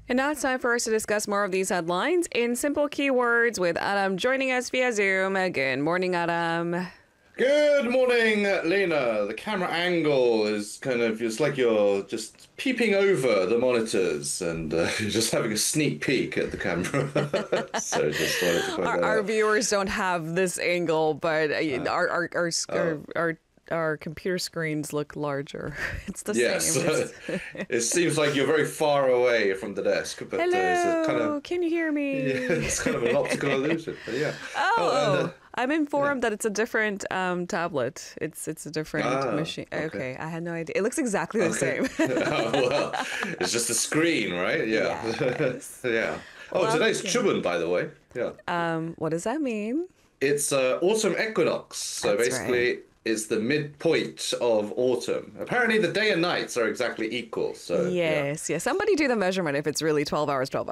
And now it's time for us to discuss more of these headlines in simple keywords with Adam joining us via Zoom. Good morning, Adam. Good morning, Lena. The camera angle is it's like you're just peeping over the monitors and you're just having a sneak peek at the camera. So just wanted to point that Our out. viewers don't have this angle, but our computer screens look larger. It's the Yes, same. it seems like you're very far away from the desk, but it's a Hello, can you hear me? it's kind of an optical illusion. But yeah. Oh, I'm informed that it's a different tablet. It's a different machine. Okay. I had no idea. It looks exactly the same. Oh, well, it's just a screen, right? Yeah. Yes. Yeah. Oh, today's Chubun, by the way. Yeah. What does that mean? It's autumn equinox, so That's basically right. it's the midpoint of autumn. Apparently the day and nights are exactly equal, so yeah. Yes. Somebody do the measurement if it's really 12 hours, 12